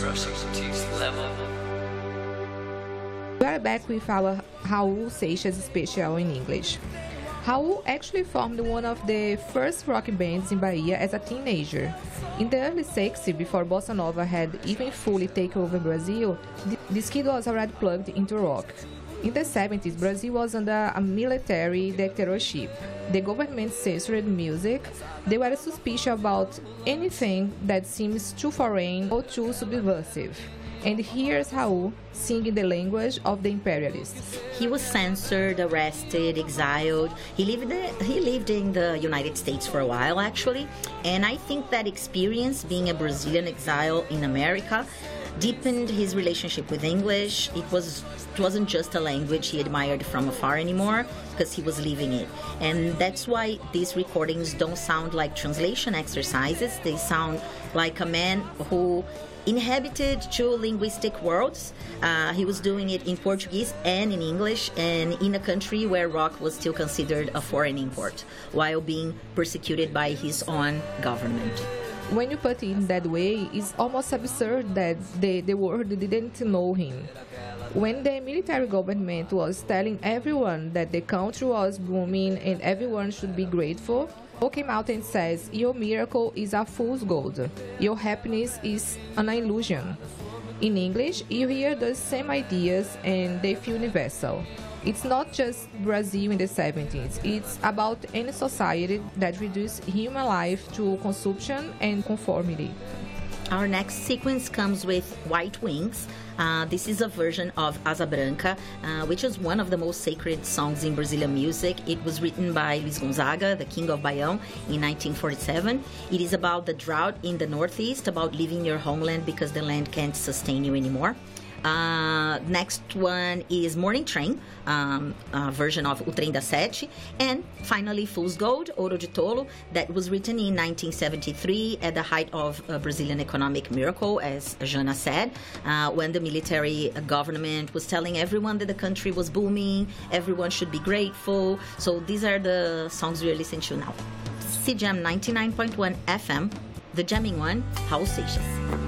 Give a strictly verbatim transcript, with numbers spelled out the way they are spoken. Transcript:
brushing the teeth level. We are back with our Raul Seixas special in English. Raul actually formed one of the first rock bands in Bahia as a teenager. In the early sixties, before Bossa Nova had even fully taken over Brazil, this kid was already plugged into rock. In the seventies, Brazil was under a military dictatorship. The government censored music. They were suspicious about anything that seems too foreign or too subversive. And here's Raul singing the language of the imperialists. He was censored, arrested, exiled. He lived he lived in the United States for a while, actually. And I think that experience, being a Brazilian exile in America, deepened his relationship with English. It was it wasn't just a language he admired from afar anymore, because he was living it. And that's why these recordings don't sound like translation exercises. They sound like a man who inhabited two linguistic worlds. Uh, he was doing it in Portuguese and in English, and in a country where rock was still considered a foreign import, while being persecuted by his own government. When you put it in that way, it's almost absurd that the, the world didn't know him. When the military government was telling everyone that the country was booming and everyone should be grateful, Raul came out and says, "Your miracle is a fool's gold. Your happiness is an illusion." In English, you hear the same ideas and they feel universal. It's not just Brazil in the seventies. It's about any society that reduces human life to consumption and conformity. Our next sequence comes with White Wings. Uh, this is a version of Asa Branca, uh, which is one of the most sacred songs in Brazilian music. It was written by Luis Gonzaga, the king of Baião, in nineteen forty-seven. It is about the drought in the Northeast, about leaving your homeland because the land can't sustain you anymore. Uh, next one is Morning Train, um, a version of O Trem das Sete. And finally, Fool's Gold, Ouro de Tolo, that was written in nineteen seventy-three at the height of a Brazilian economic miracle, as Jana said, uh, when the military government was telling everyone that the country was booming, everyone should be grateful. So these are the songs we are listening to now. C J A M ninety-nine point one F M, the jamming one, Raul Seixas.